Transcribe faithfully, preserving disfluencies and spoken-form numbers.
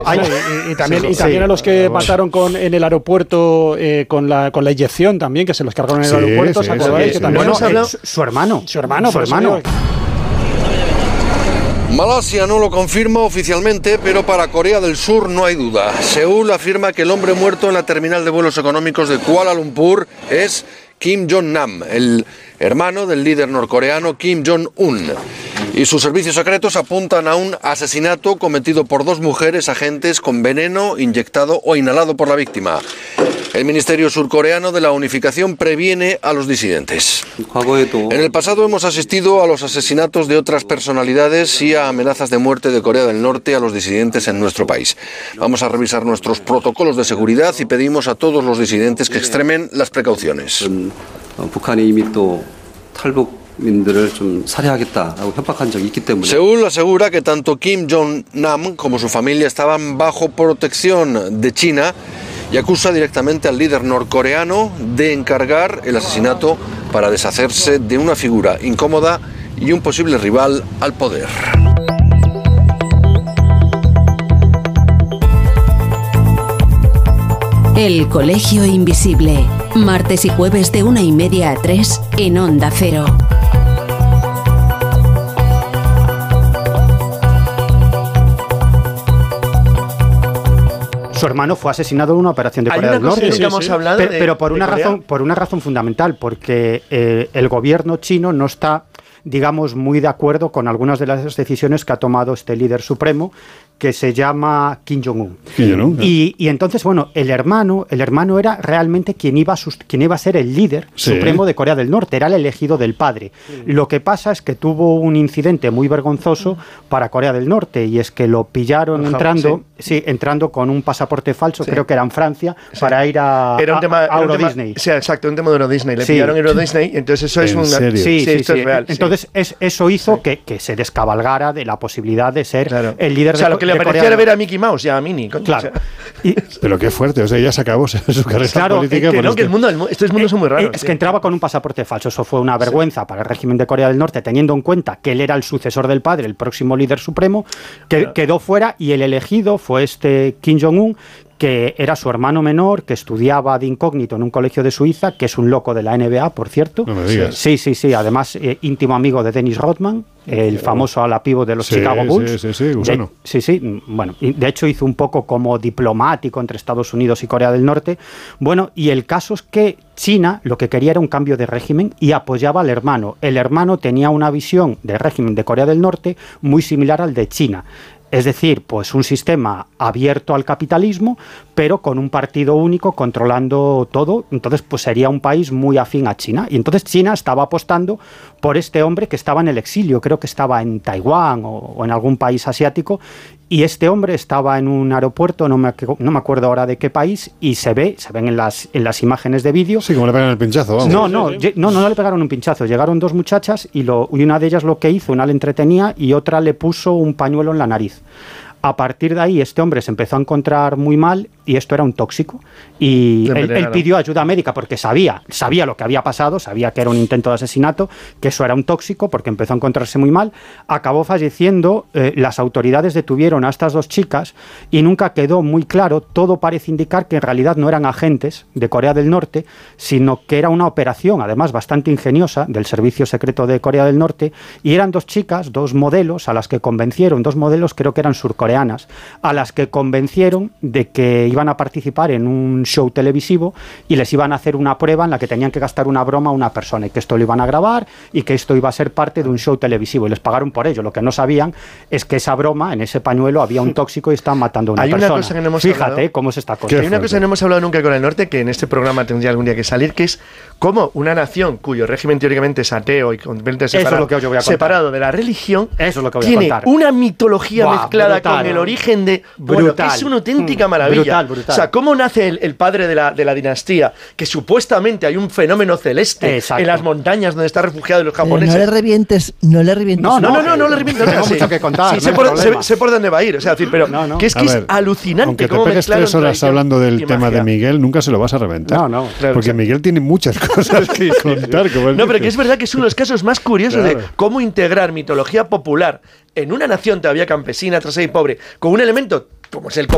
Ay, y, y también, y también sí, a los que bueno. mataron con, en el aeropuerto eh, con, la, con la inyección también, que se los cargaron en el sí, aeropuerto, ¿se acordáis? Sí, sí, que también bueno, hablado, eh, su, su hermano. Su hermano, su hermano. Malasia no lo confirma oficialmente, pero para Corea del Sur no hay duda. Seúl afirma que el hombre muerto en la terminal de vuelos económicos de Kuala Lumpur es Kim Jong-nam, el hermano del líder norcoreano Kim Jong-un. Y sus servicios secretos apuntan a un asesinato cometido por dos mujeres agentes con veneno inyectado o inhalado por la víctima. El Ministerio Surcoreano de la Unificación previene a los disidentes. En el pasado hemos asistido a los asesinatos de otras personalidades y a amenazas de muerte de Corea del Norte a los disidentes en nuestro país. Vamos a revisar nuestros protocolos de seguridad y pedimos a todos los disidentes que extremen las precauciones. Seúl asegura que tanto Kim Jong-nam como su familia estaban bajo protección de China y acusa directamente al líder norcoreano de encargar el asesinato para deshacerse de una figura incómoda y un posible rival al poder. El Colegio Invisible, martes y jueves de una y media a tres en Onda Cero. Su hermano fue asesinado en una operación de Corea del Norte. Sí, sí, sí. Hablado pero, de, pero por una Corea. razón, por una razón fundamental, porque eh, el gobierno chino no está, digamos, muy de acuerdo con algunas de las decisiones que ha tomado este líder supremo, que se llama Kim Jong-un. Kim Jong-un, claro. y, y entonces, bueno, el hermano, el hermano era realmente quien iba a, sus, quien iba a ser el líder sí. supremo de Corea del Norte, era el elegido del padre. Sí. Lo que pasa es que tuvo un incidente muy vergonzoso para Corea del Norte, y es que lo pillaron entrando, sí. Sí, entrando con un pasaporte falso, sí. creo que era en Francia, sí. para ir a, era un tema, a, a Euro tema, Disney. Sí, exacto, un tema de Euro Disney. Le sí. pillaron Euro Disney, entonces eso es una... serio? Sí, sí, sí, esto sí. es real. Entonces sí. es, eso hizo sí. que, que se descabalgara de la posibilidad de ser claro. el líder o sea, de, lo que le parecía era ver a Mickey Mouse, ya a Minnie. Coño, claro. O sea. y, Pero qué fuerte, o sea, ya se acabó su carrera claro, política. Eh, que por no, este. que el mundo, el, estos mundos eh, son muy raros. Es sí. que entraba con un pasaporte falso, eso fue una vergüenza sí. para el régimen de Corea del Norte, teniendo en cuenta que él era el sucesor del padre, el próximo líder supremo, que claro. quedó fuera, y el elegido fue este Kim Jong-un, que era su hermano menor, que estudiaba de incógnito en un colegio de Suiza, que es un loco de la N B A, por cierto. No me digas. Sí, sí, sí, además eh, íntimo amigo de Dennis Rodman, el famoso ala pívot de los sí, Chicago Bulls. Sí, sí, sí, gusano. De, sí, sí, bueno, de hecho hizo un poco como diplomático entre Estados Unidos y Corea del Norte. Bueno, y el caso es que China lo que quería era un cambio de régimen y apoyaba al hermano. El hermano tenía una visión del régimen de Corea del Norte muy similar al de China. Es decir, pues un sistema abierto al capitalismo, pero con un partido único controlando todo. Entonces, pues sería un país muy afín a China. Y entonces China estaba apostando por este hombre que estaba en el exilio, creo que estaba en Taiwán o, o en algún país asiático, y este hombre estaba en un aeropuerto, no me, no me acuerdo ahora de qué país, y se ve, se ven en las, en las imágenes de vídeo. Sí, como le pegan el pinchazo, vamos. No, no, no, no, no le pegaron un pinchazo. Llegaron dos muchachas y, lo, y una de ellas lo que hizo, una le entretenía y otra le puso un pañuelo en la nariz. A partir de ahí, este hombre se empezó a encontrar muy mal y esto era un tóxico. Y él, él pidió ayuda médica porque sabía, sabía lo que había pasado, sabía que era un intento de asesinato, que eso era un tóxico porque empezó a encontrarse muy mal. Acabó falleciendo, eh, las autoridades detuvieron a estas dos chicas y nunca quedó muy claro. Todo parece indicar que en realidad no eran agentes de Corea del Norte, sino que era una operación, además bastante ingeniosa, del Servicio Secreto de Corea del Norte, y eran dos chicas, dos modelos, a las que convencieron, dos modelos creo que eran surcoreanos, a las que convencieron de que iban a participar en un show televisivo y les iban a hacer una prueba en la que tenían que gastar una broma a una persona y que esto lo iban a grabar y que esto iba a ser parte de un show televisivo y les pagaron por ello. Lo que no sabían es que esa broma, en ese pañuelo había un tóxico y estaban matando a una Hay persona. una cosa que no hemos Fíjate hablado, cómo es esta cosa. Hay una cosa que no hemos hablado nunca con el norte, que en este programa tendría algún día que salir, que es cómo una nación cuyo régimen teóricamente es ateo y completamente separado, es lo separado de la religión, eso es lo que voy a tiene contar. Una mitología Buah, mezclada brutal, con el origen de... Brutal. Bueno, es una auténtica maravilla. Brutal, brutal. O sea, cómo nace el, el padre de la, de la dinastía, que supuestamente hay un fenómeno celeste Exacto. en las montañas donde está refugiado los japoneses. Eh, no le revientes, no le revientes. No, no, no, no, no le revientes. Tengo mucho que contar. Sí, sé, por, sé, sé por dónde va a ir. O sea, decir, pero no, no. que es que ver, es alucinante. Aunque te cómo pegues tres horas hablando del tema magia. de Miguel, nunca se lo vas a reventar. No, no. Claro, porque Miguel tiene muchas cosas que contar. Como no, pero que es verdad que es uno de los casos más curiosos claro. de cómo integrar mitología popular en una nación todavía campesina, trasera y pobre, con un elemento como es el